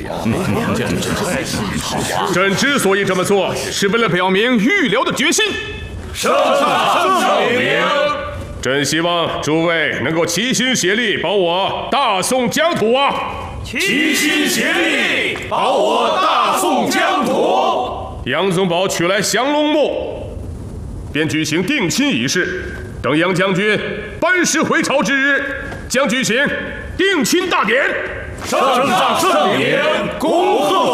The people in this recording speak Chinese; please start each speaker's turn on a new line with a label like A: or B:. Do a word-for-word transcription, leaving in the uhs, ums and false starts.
A: 朕之所以这么做，是为了表明预留的决心。
B: 圣上圣明。
A: 朕希望诸位能够齐心协力，保我大宋疆土啊！
B: 齐心协力，保我大宋疆土。
A: 杨宗保取来降龙木，便举行定亲仪式。等杨将军班师回朝之日，将举行定亲大典。
B: 圣上圣明，恭贺